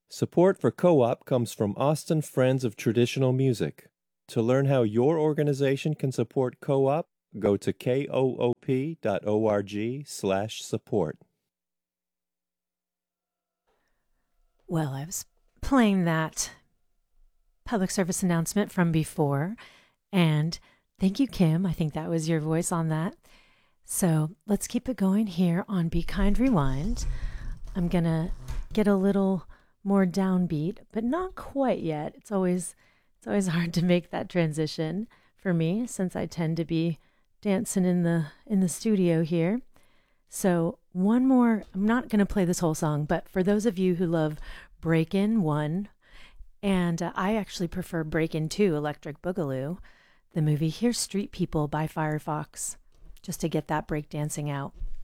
Support for Co-op comes from Austin Friends of Traditional Music. To learn how your organization can support Co-op, go to koop.org/support. Well, I was playing that public service announcement from before, and thank you, Kim. I think that was your voice on that. So let's keep it going here on Be Kind Rewind. I'm going to get a little more downbeat, but not quite yet. It's always hard to make that transition for me since I tend to be dancing in the studio here. So one more, I'm not going to play this whole song, but for those of you who love Breakin' 1, and I actually prefer Breakin' 2, Electric Boogaloo, the movie, here's Street People by Firefox, just to get that breakdancing out.